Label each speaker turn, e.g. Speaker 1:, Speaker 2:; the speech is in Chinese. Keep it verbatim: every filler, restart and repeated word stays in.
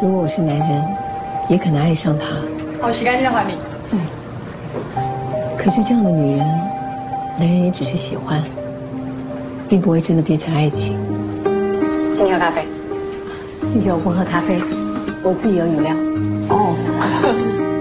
Speaker 1: 如果我是男人，也可能爱上她。
Speaker 2: 好，洗干净的还你。
Speaker 1: 嗯。可是这样的女人，男人也只是喜欢，并不会真的变成爱情。
Speaker 2: 请你喝咖啡。
Speaker 1: 谢谢，我不喝咖啡，我自己有饮料。
Speaker 2: 哦。